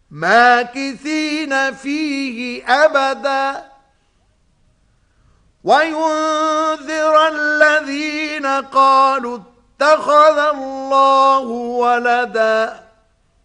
ماكثين فيه أبدا وينذر الذين قالوا اتخذ الله ولدا